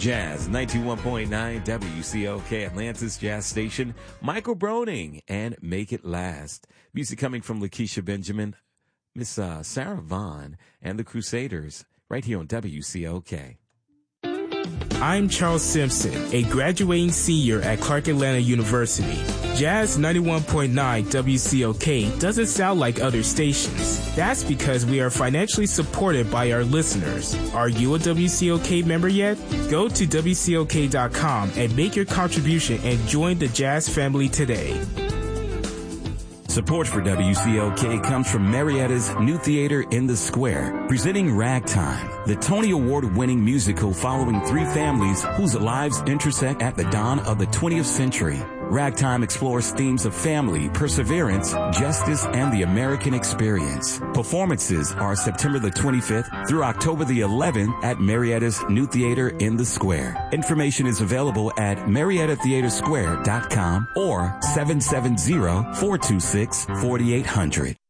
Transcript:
Jazz 91.9 WCOK Atlantis Jazz Station. Michael Broning and Make It Last. Music coming from Lakeisha Benjamin, Miss Sarah Vaughan, and the Crusaders right here on WCOK. I'm Charles Simpson, a graduating senior at Clark Atlanta University. Jazz 91.9 WCOK doesn't sound like other stations. That's because we are financially supported by our listeners. Are you a WCOK member yet? Go to WCOK.com and make your contribution and join the Jazz family today. Support for WCOK comes from Marietta's New Theater in the Square, presenting Ragtime, the Tony Award-winning musical following three families whose lives intersect at the dawn of the 20th century. Ragtime explores themes of family, perseverance, justice, and the American experience. Performances are September the 25th through October the 11th at Marietta's New Theater in the Square. Information is available at MariettaTheaterSquare.com or 770-426-4800.